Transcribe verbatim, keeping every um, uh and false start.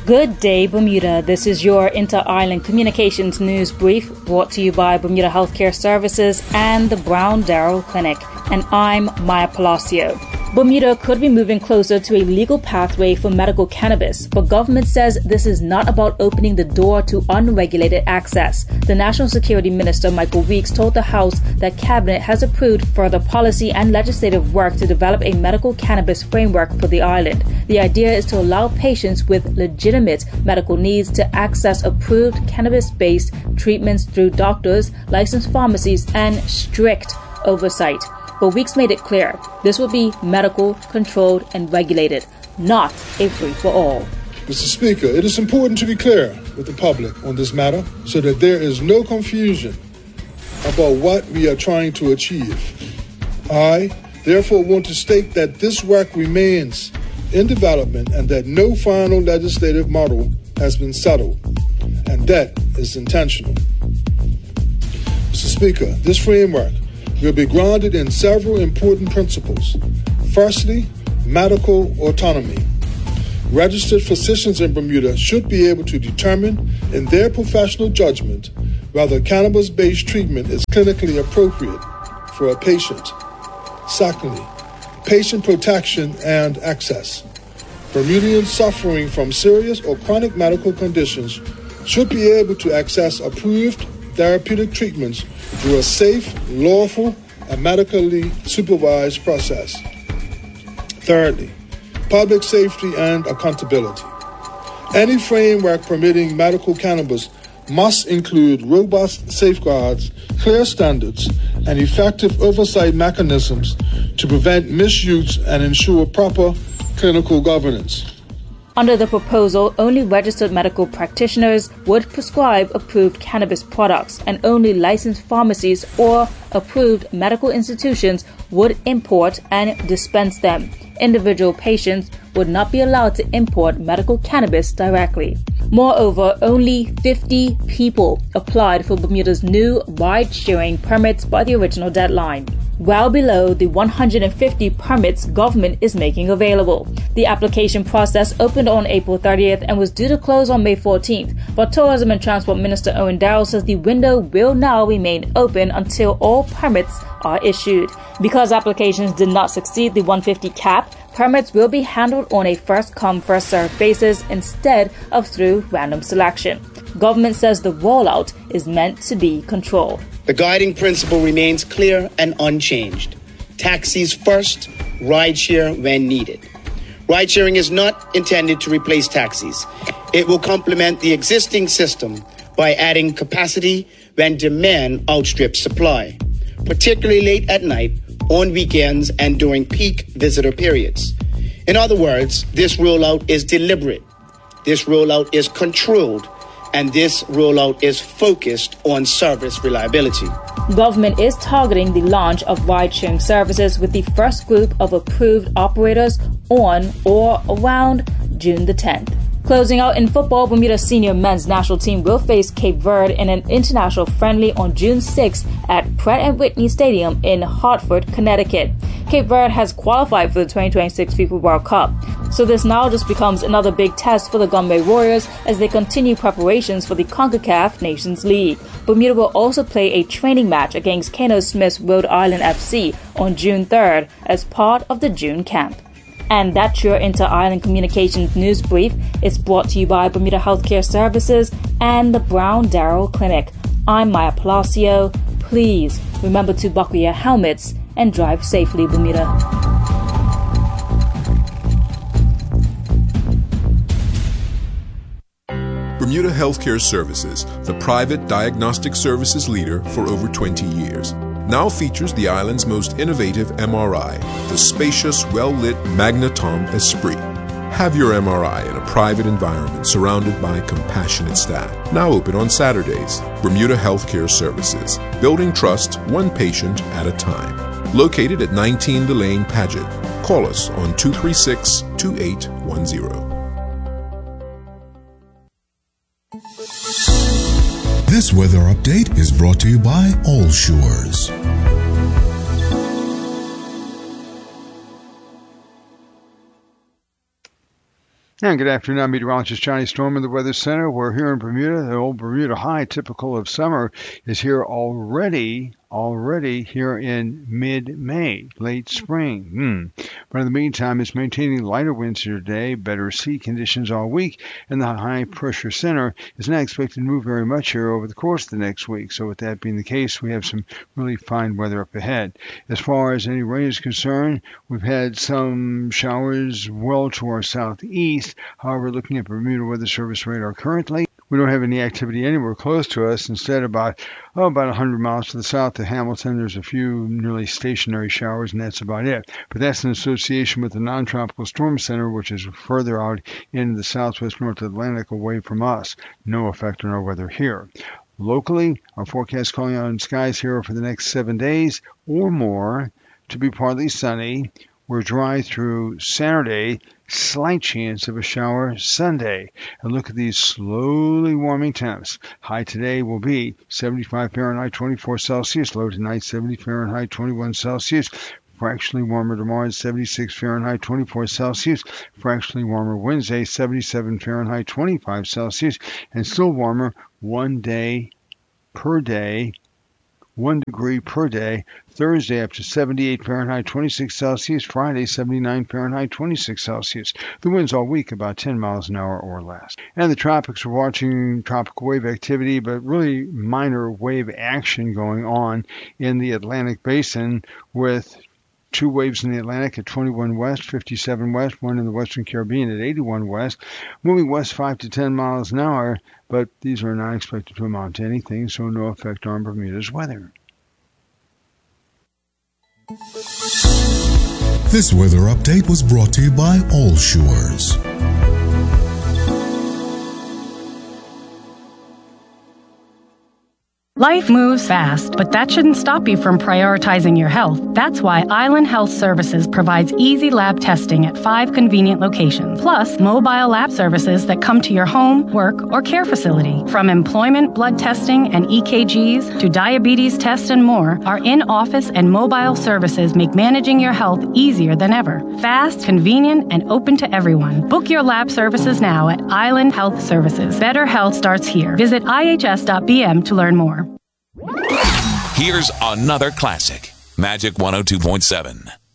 Good day, Bermuda. This is your Inter-Island Communications News Brief brought to you by Bermuda Healthcare Services and the Brown Darrell Clinic. And I'm Maya Palacio. Bermuda could be moving closer to a legal pathway for medical cannabis, but government says this is not about opening the door to unregulated access. The National Security Minister, Michael Weeks, told the House that Cabinet has approved further policy and legislative work to develop a medical cannabis framework for the island. The idea is to allow patients with legitimate medical needs to access approved cannabis-based treatments through doctors, licensed pharmacies, and strict oversight. But Weeks made it clear this will be medical, controlled, and regulated, not a free-for-all. Mister Speaker, it is important to be clear with the public on this matter so that there is no confusion about what we are trying to achieve. I, therefore, want to state that this work remains in development and that no final legislative model has been settled, and that is intentional. Mister Speaker, this framework will be grounded in several important principles. Firstly, medical autonomy. Registered physicians in Bermuda should be able to determine in their professional judgment whether cannabis-based treatment is clinically appropriate for a patient. Secondly, patient protection and access. Bermudians suffering from serious or chronic medical conditions should be able to access approved therapeutic treatments through a safe, lawful, and medically supervised process. Thirdly, public safety and accountability. Any framework permitting medical cannabis must include robust safeguards, clear standards, and effective oversight mechanisms to prevent misuse and ensure proper clinical governance. Under the proposal, only registered medical practitioners would prescribe approved cannabis products, and only licensed pharmacies or approved medical institutions would import and dispense them. Individual patients would not be allowed to import medical cannabis directly. Moreover, only fifty people applied for Bermuda's new ride-sharing permits by the original deadline, well below the one hundred fifty permits government is making available. The application process opened on April thirtieth and was due to close on May fourteenth, but Tourism and Transport Minister Owen Darrell says the window will now remain open until all permits are issued. Because applications did not succeed the one hundred fifty cap, permits will be handled on a first-come, first-served basis instead of through random selection. Government says the rollout is meant to be controlled. The guiding principle remains clear and unchanged. Taxis first, rideshare when needed. Ridesharing is not intended to replace taxis. It will complement the existing system by adding capacity when demand outstrips supply, particularly late at night, on weekends, and during peak visitor periods. In other words, this rollout is deliberate, this rollout is controlled, and this rollout is focused on service reliability. Government is targeting the launch of ride-sharing services with the first group of approved operators on or around June the tenth. Closing out in football, Bermuda's senior men's national team will face Cape Verde in an international friendly on June sixth at Pratt and Whitney Stadium in Hartford, Connecticut. Cape Verde has qualified for the twenty twenty-six FIFA World Cup, so this now just becomes another big test for the Gumbe Warriors as they continue preparations for the CONCACAF Nations League. Bermuda will also play a training match against Kano Smith's Rhode Island F C on June third as part of the June camp. And that's your Inter-Island Communications News Brief. It's brought to you by Bermuda Healthcare Services and the Brown Darrell Clinic. I'm Maya Palacio. Please remember to buckle your helmets and drive safely, Bermuda. Bermuda Healthcare Services, the private diagnostic services leader for over twenty years. Now features the island's most innovative M R I, the spacious, well-lit Magnetom Esprit. Have your M R I in a private environment surrounded by compassionate staff. Now open on Saturdays. Bermuda Healthcare Services, building trust one patient at a time. Located at nineteen Delane Paget. Call us on two three six, two eight one zero. This weather update is brought to you by All Shores. And good afternoon, I'm meteorologist Johnny Storm in the Weather Center. We're here in Bermuda. The old Bermuda high, typical of summer, is here already, already here in mid-May, late spring. Hmm. But in the meantime, it's maintaining lighter winds here today, better sea conditions all week, and the high-pressure center is not expected to move very much here over the course of the next week. So with that being the case, we have some really fine weather up ahead. As far as any rain is concerned, we've had some showers well to our southeast. However, looking at Bermuda Weather Service radar currently, we don't have any activity anywhere close to us. Instead, about oh, about one hundred miles to the south of Hamilton, there's a few nearly stationary showers, and that's about it. But that's in association with the non-tropical storm center, which is further out in the southwest North Atlantic away from us. No effect on our weather here. Locally, our forecast calling on skies here for the next seven days or more to be partly sunny. We're dry through Saturday, slight chance of a shower Sunday. And look at these slowly warming temps. High today will be seventy-five Fahrenheit, twenty-four Celsius. Low tonight, seventy Fahrenheit, twenty-one Celsius. Fractionally warmer tomorrow, seventy-six Fahrenheit, twenty-four Celsius. Fractionally warmer Wednesday, seventy-seven Fahrenheit, twenty-five Celsius. And still warmer one day per day. One degree per day. Thursday up to seventy-eight Fahrenheit, twenty-six Celsius. Friday, seventy-nine Fahrenheit, twenty-six Celsius. The winds all week about ten miles an hour or less. And the tropics, we're watching tropical wave activity, but really minor wave action going on in the Atlantic basin with two waves in the Atlantic at twenty-one west, fifty-seven west, one in the Western Caribbean at eighty-one west, moving west five to ten miles an hour, but these are not expected to amount to anything, so no effect on Bermuda's weather. This weather update was brought to you by All Shores. Life moves fast, but that shouldn't stop you from prioritizing your health. That's why Island Health Services provides easy lab testing at five convenient locations, plus mobile lab services that come to your home, work, or care facility. From employment, blood testing, and E K Gs to diabetes tests and more, our in-office and mobile services make managing your health easier than ever. Fast, convenient, and open to everyone. Book your lab services now at Island Health Services. Better health starts here. Visit I H S dot B M to learn more. Here's another classic. Magic one oh two point seven.